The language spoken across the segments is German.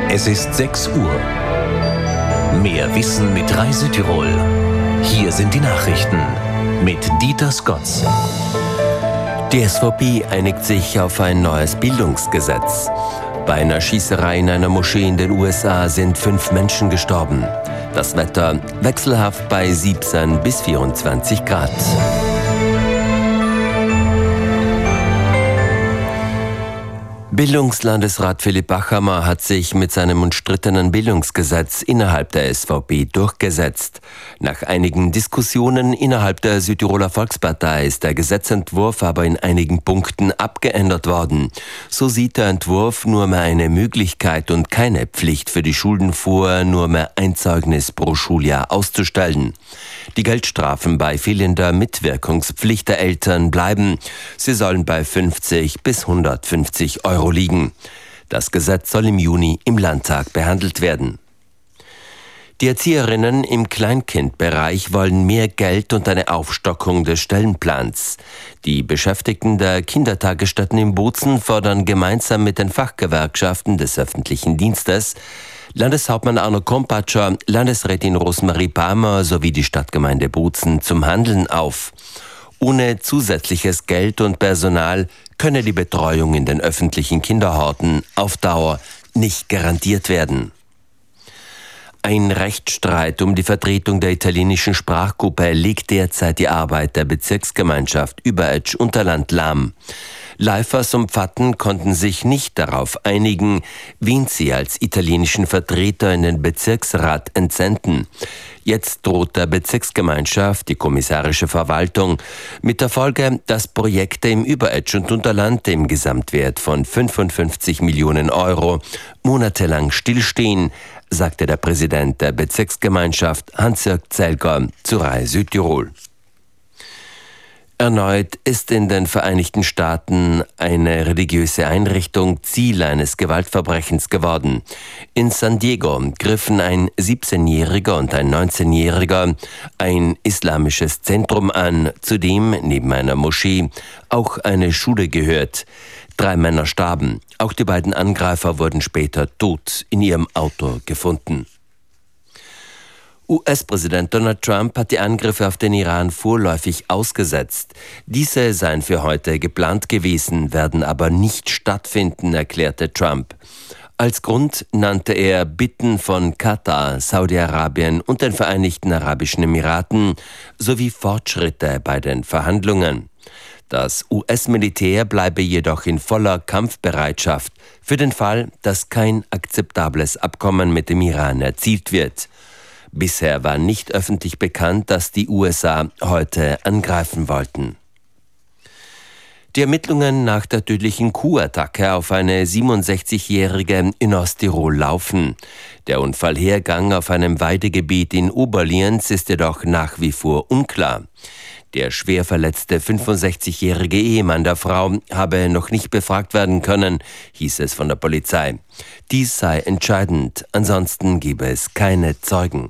Es ist 6 Uhr. Mehr Wissen mit Rai Südtirol. Hier sind die Nachrichten mit Dieter Skotz. Die SVP einigt sich auf ein neues Bildungsgesetz. Bei einer Schießerei in einer Moschee in den USA sind 5 Menschen gestorben. Das Wetter wechselhaft bei 17 bis 24 Grad. Bildungslandesrat Philipp Bachhammer hat sich mit seinem umstrittenen Bildungsgesetz innerhalb der SVP durchgesetzt. Nach einigen Diskussionen innerhalb der Südtiroler Volkspartei ist der Gesetzentwurf aber in einigen Punkten abgeändert worden. So sieht der Entwurf nur mehr eine Möglichkeit und keine Pflicht für die Schulen vor, nur mehr ein Zeugnis pro Schuljahr auszustellen. Die Geldstrafen bei fehlender Mitwirkungspflicht der Eltern bleiben. Sie sollen bei 50 bis 150 Euro liegen. Das Gesetz soll im Juni im Landtag behandelt werden. Die Erzieherinnen im Kleinkindbereich wollen mehr Geld und eine Aufstockung des Stellenplans. Die Beschäftigten der Kindertagesstätten in Bozen fordern gemeinsam mit den Fachgewerkschaften des öffentlichen Dienstes, Landeshauptmann Arno Kompatscher, Landesrätin Rosemarie Palmer sowie die Stadtgemeinde Bozen zum Handeln auf. Ohne zusätzliches Geld und Personal könne die Betreuung in den öffentlichen Kinderhorten auf Dauer nicht garantiert werden. Ein Rechtsstreit um die Vertretung der italienischen Sprachgruppe legt derzeit die Arbeit der Bezirksgemeinschaft Überetsch-Unterland lahm. Leifers und Pfatten konnten sich nicht darauf einigen, wen sie als italienischen Vertreter in den Bezirksrat entsenden. Jetzt droht der Bezirksgemeinschaft, die kommissarische Verwaltung, mit der Folge, dass Projekte im Überetsch und Unterland im Gesamtwert von 55 Millionen Euro monatelang stillstehen, sagte der Präsident der Bezirksgemeinschaft Hans-Jörg Zelger zu Rai Südtirol. Erneut ist in den Vereinigten Staaten eine religiöse Einrichtung Ziel eines Gewaltverbrechens geworden. In San Diego griffen ein 17-Jähriger und ein 19-Jähriger ein islamisches Zentrum an, zu dem neben einer Moschee auch eine Schule gehört. 3 Männer starben. Auch die beiden Angreifer wurden später tot in ihrem Auto gefunden. US-Präsident Donald Trump hat die Angriffe auf den Iran vorläufig ausgesetzt. Diese seien für heute geplant gewesen, werden aber nicht stattfinden, erklärte Trump. Als Grund nannte er Bitten von Katar, Saudi-Arabien und den Vereinigten Arabischen Emiraten sowie Fortschritte bei den Verhandlungen. Das US-Militär bleibe jedoch in voller Kampfbereitschaft für den Fall, dass kein akzeptables Abkommen mit dem Iran erzielt wird. Bisher war nicht öffentlich bekannt, dass die USA heute angreifen wollten. Die Ermittlungen nach der tödlichen Kuhattacke auf eine 67-Jährige in Osttirol laufen. Der Unfallhergang auf einem Weidegebiet in Oberlienz ist jedoch nach wie vor unklar. Der schwer verletzte 65-jährige Ehemann der Frau habe noch nicht befragt werden können, hieß es von der Polizei. Dies sei entscheidend, ansonsten gebe es keine Zeugen.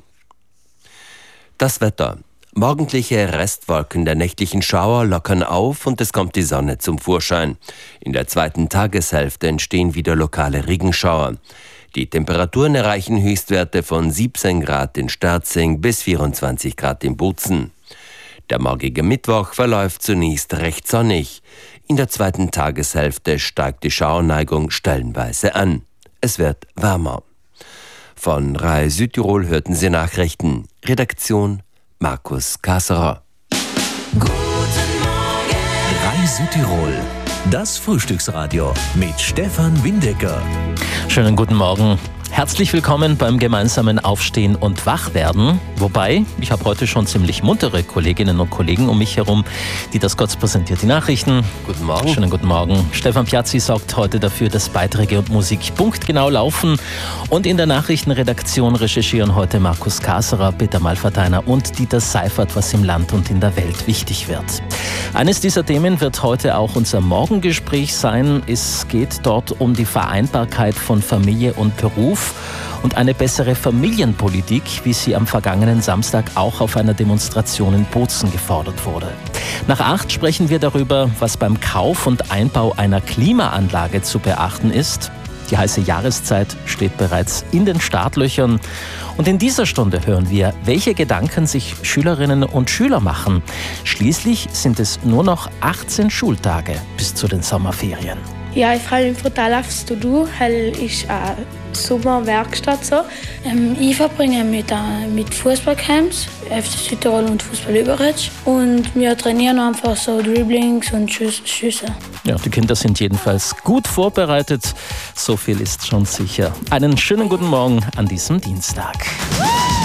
Das Wetter. Morgendliche Restwolken der nächtlichen Schauer lockern auf und es kommt die Sonne zum Vorschein. In der zweiten Tageshälfte entstehen wieder lokale Regenschauer. Die Temperaturen erreichen Höchstwerte von 17 Grad in Sterzing bis 24 Grad in Bozen. Der morgige Mittwoch verläuft zunächst recht sonnig. In der zweiten Tageshälfte steigt die Schauerneigung stellenweise an. Es wird wärmer. Von Rai Südtirol hörten Sie Nachrichten. Redaktion Markus Kasserer. Guten Morgen! Rai Südtirol. Das Frühstücksradio mit Stefan Windecker. Schönen guten Morgen. Herzlich willkommen beim gemeinsamen Aufstehen und Wachwerden. Wobei, ich habe heute schon ziemlich muntere Kolleginnen und Kollegen um mich herum. Dieter Skotz präsentiert die Nachrichten. Guten Morgen. Schönen guten Morgen. Stefan Piazzi sorgt heute dafür, dass Beiträge und Musik punktgenau laufen. Und in der Nachrichtenredaktion recherchieren heute Markus Kasserer, Peter Malverteiner und Dieter Seifert, was im Land und in der Welt wichtig wird. Eines dieser Themen wird heute auch unser Morgengespräch sein. Es geht dort um die Vereinbarkeit von Familie und Beruf und eine bessere Familienpolitik, wie sie am vergangenen Samstag auch auf einer Demonstration in Bozen gefordert wurde. Nach 8 sprechen wir darüber, was beim Kauf und Einbau einer Klimaanlage zu beachten ist. Die heiße Jahreszeit steht bereits in den Startlöchern. Und in dieser Stunde hören wir, welche Gedanken sich Schülerinnen und Schüler machen. Schließlich sind es nur noch 18 Schultage bis zu den Sommerferien. Ja, ich freue mich total aufs To-Do, weil ich eine Sommerwerkstatt so. Ich verbringe mit Fußballcamps, FC Südtirol und Fußball Überetsch. Und wir trainieren einfach so Dribblings und Schüsse. Ja, die Kinder sind jedenfalls gut vorbereitet. So viel ist schon sicher. Einen schönen guten Morgen an diesem Dienstag.